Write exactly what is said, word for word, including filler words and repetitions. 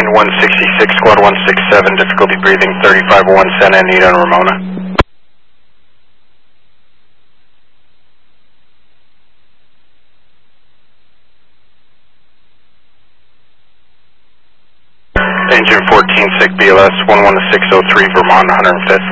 wind one sixty-six, squad one sixty-seven, difficulty breathing, thirty-five oh one Santa Anita and Ramona. Engine fourteen, sick B L S, one one six oh three, Vermont, one hundred fifth.